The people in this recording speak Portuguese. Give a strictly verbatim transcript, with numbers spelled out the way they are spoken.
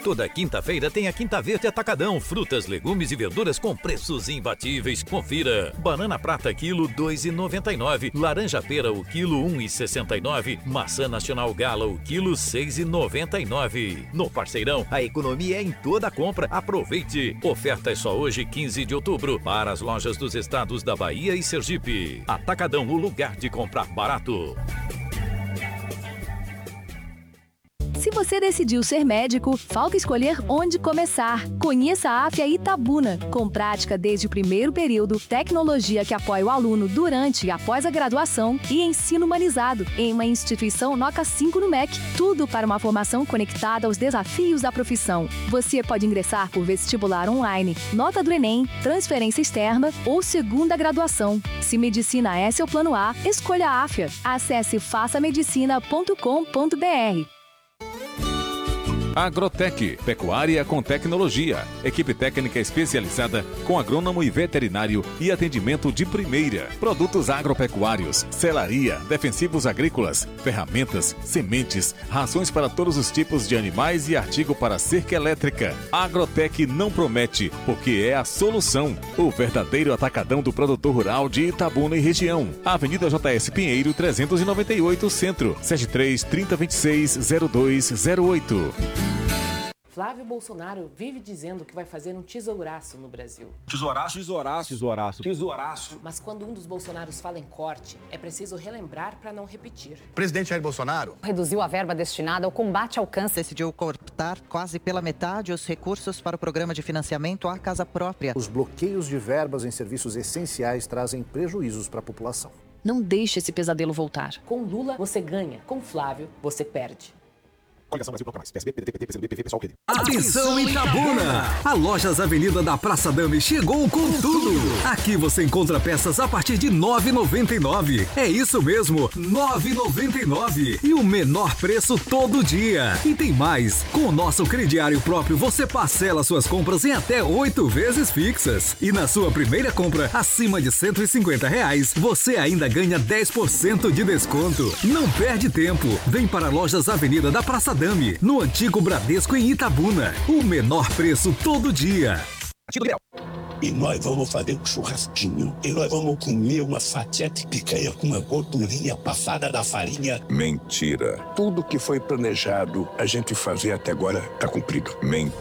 Toda quinta-feira tem a Quinta Verde Atacadão. Frutas, legumes e verduras com preços imbatíveis. Confira. Banana prata quilo dois reais e noventa e nove centavos. Laranja pera o quilo um real e sessenta e nove centavos. Maçã nacional gala o quilo seis reais e noventa e nove centavos. No Parceirão, a economia é em toda a compra. Aproveite. Oferta é só hoje, quinze de outubro, para as lojas dos estados da Bahia e Sergipe. Atacadão, o lugar de comprar barato. Se você decidiu ser médico, falta escolher onde começar. Conheça a Afya Itabuna, com prática desde o primeiro período, tecnologia que apoia o aluno durante e após a graduação e ensino humanizado, em uma instituição nota cinco no M E C. Tudo para uma formação conectada aos desafios da profissão. Você pode ingressar por vestibular online, nota do Enem, transferência externa ou segunda graduação. Se medicina é seu plano A, escolha a Afya. Acesse faça medicina ponto com ponto br. Agrotec, pecuária com tecnologia. Equipe técnica especializada com agrônomo e veterinário e atendimento de primeira. Produtos agropecuários, selaria, defensivos agrícolas, ferramentas, sementes, rações para todos os tipos de animais e artigo para cerca elétrica. Agrotec não promete, porque é a solução. O verdadeiro atacadão do produtor rural de Itabuna e região. Avenida J S Pinheiro, trezentos e noventa e oito, Centro. sete três, trinta, vinte e seis, zero dois zero oito. Flávio Bolsonaro vive dizendo que vai fazer um tesouraço no Brasil. Tesouraço, tesouraço, tesouraço, tesouraço. Mas quando um dos Bolsonaros fala em corte, é preciso relembrar para não repetir. O presidente Jair Bolsonaro reduziu a verba destinada ao combate ao câncer. Decidiu cortar quase pela metade os recursos para o programa de financiamento à casa própria. Os bloqueios de verbas em serviços essenciais trazem prejuízos para a população. Não deixe esse pesadelo voltar. Com Lula, você ganha. Com Flávio, você perde. Atenção Itabuna! A Lojas Avenida da Praça Dame chegou com tudo! Aqui você encontra peças a partir de nove reais e noventa e nove centavos. É isso mesmo, nove reais e noventa e nove centavos. E o menor preço todo dia. E tem mais, com o nosso crediário próprio você parcela suas compras em até oito vezes fixas. E na sua primeira compra, acima de cento e cinquenta reais, você ainda ganha dez por cento de desconto. Não perde tempo, vem para Lojas Avenida da Praça Dame, no antigo Bradesco em Itabuna. O menor preço todo dia. E nós vamos fazer um churrasquinho. E nós vamos comer uma fatia de picanha com uma gordurinha passada da farinha. Mentira. Tudo que foi planejado a gente fazer até agora tá cumprido. Mentira.